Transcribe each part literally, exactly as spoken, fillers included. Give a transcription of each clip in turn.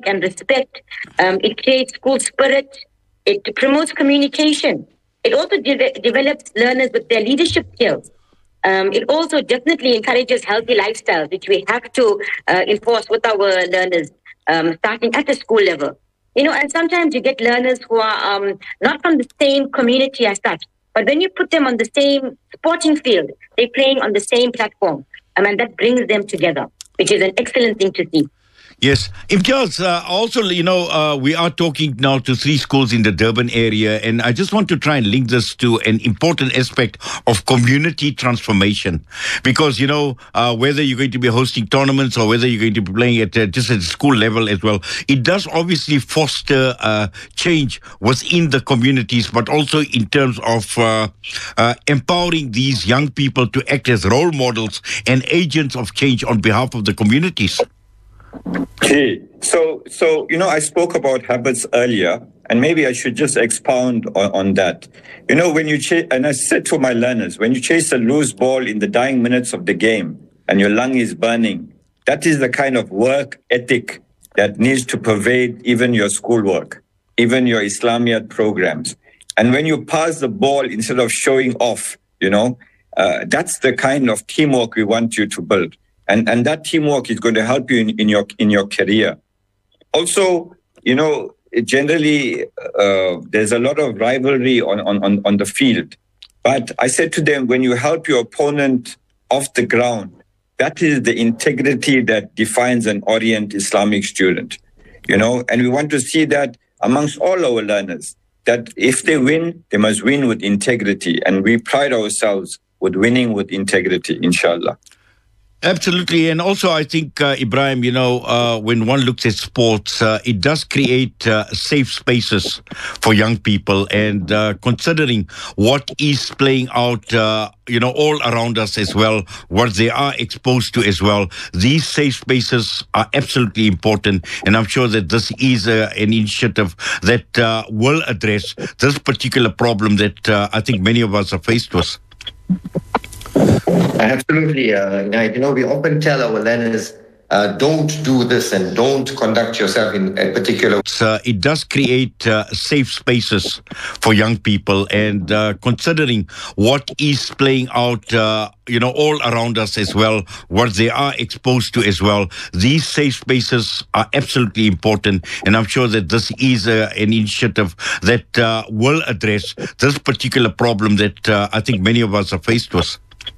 and respect. Um, it creates school spirit. It promotes communication. It also de- develops learners with their leadership skills. Um, it also definitely encourages healthy lifestyles, which we have to uh, enforce with our learners, um, starting at the school level. You know, and sometimes you get learners who are um, not from the same community as such, but when you put them on the same sporting field, they're playing on the same platform, um, and that brings them together, which is an excellent thing to see. Yes. Imtiaz, uh, also, you know, uh, we are talking now to three schools in the Durban area, and I just want to try and link this to an important aspect of community transformation. Because, you know, uh, whether you're going to be hosting tournaments or whether you're going to be playing at uh, just at school level as well, it does obviously foster uh, change within the communities, but also in terms of uh, uh, empowering these young people to act as role models and agents of change on behalf of the communities. Okay, so so you know, I spoke about habits earlier, and maybe I should just expound on, on that. You know, when you chase, and I said to my learners, when you chase a loose ball in the dying minutes of the game, and your lung is burning, that is the kind of work ethic that needs to pervade even your schoolwork, even your Islamiyat programs. And when you pass the ball instead of showing off, you know, uh, that's the kind of teamwork we want you to build. And and that teamwork is going to help you in, in your in your career. Also, you know, generally uh, there's a lot of rivalry on, on, on the field. But I said to them, when you help your opponent off the ground, that is the integrity that defines an Orient Islamic student. You know, and we want to see that amongst all our learners, that if they win, they must win with integrity. And we pride ourselves with winning with integrity, inshallah. Absolutely. And also, I think, uh, Ibrahim, you know, uh, when one looks at sports, uh, it does create uh, safe spaces for young people. And uh, considering what is playing out, uh, you know, all around us as well, what they are exposed to as well, these safe spaces are absolutely important. And I'm sure that this is uh, an initiative that uh, will address this particular problem that uh, I think many of us are faced with. Absolutely. Uh, you know, we often tell our learners, uh, don't do this and don't conduct yourself in a particular... Uh, it does create uh, safe spaces for young people. And uh, considering what is playing out, uh, you know, all around us as well, what they are exposed to as well, these safe spaces are absolutely important. And I'm sure that this is uh, an initiative that uh, will address this particular problem that uh, I think many of us are faced with.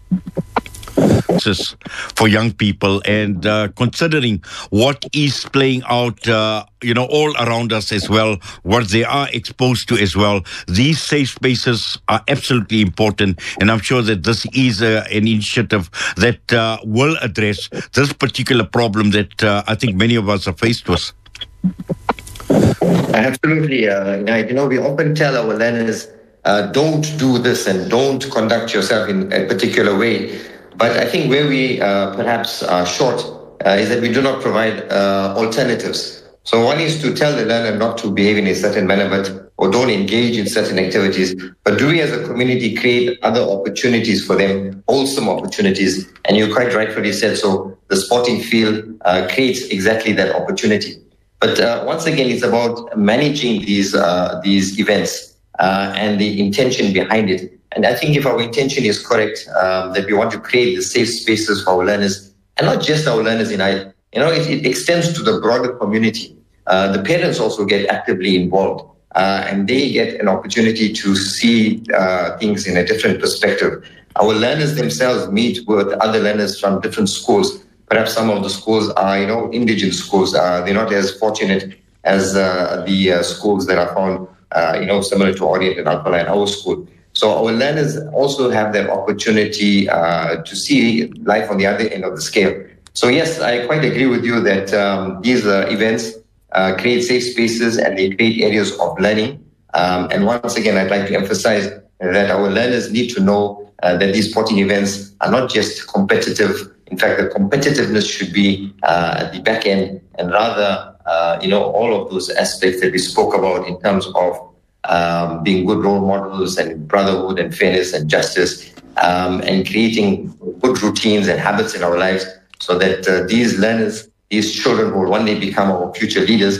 For young people, and uh, considering what is playing out, uh, you know, all around us as well, what they are exposed to as well, these safe spaces are absolutely important. And I'm sure that this is uh, an initiative that uh, will address this particular problem that uh, I think many of us are faced with. Absolutely. Uh, you know, we often tell our learners, uh, don't do this and don't conduct yourself in a particular way. But I think where we uh, perhaps are short uh, is that we do not provide uh, alternatives. So one is to tell the learner not to behave in a certain manner, but or don't engage in certain activities. But do we as a community create other opportunities for them, wholesome opportunities? And you quite rightfully said so, the sporting field uh, creates exactly that opportunity. But uh, once again, it's about managing these, uh, these events uh, and the intention behind it. And I think if our intention is correct, um, that we want to create the safe spaces for our learners, and not just our learners in I, you know, it, it extends to the broader community. Uh, the parents also get actively involved, uh, and they get an opportunity to see uh, things in a different perspective. Our learners themselves meet with other learners from different schools. Perhaps some of the schools are, you know, indigent schools. Uh, they're not as fortunate as uh, the uh, schools that are found, uh, you know, similar to Orient and Al-Falah and our school. So our learners also have that opportunity uh, to see life on the other end of the scale. So yes, I quite agree with you that um, these uh, events uh, create safe spaces and they create areas of learning. Um, and once again, I'd like to emphasize that our learners need to know uh, that these sporting events are not just competitive. In fact, the competitiveness should be uh, at the back end, and rather, uh, you know, all of those aspects that we spoke about in terms of Um, being good role models and brotherhood and fairness and justice, um, and creating good routines and habits in our lives so that uh, these learners, these children will one day become our future leaders,